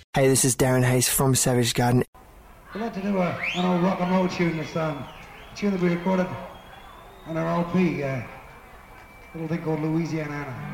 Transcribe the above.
Hey, this is Darren Hayes from Savage Garden. We'd like to do an old rock and roll tune this a tune that we recorded on our LP, a little thing called Louisiana.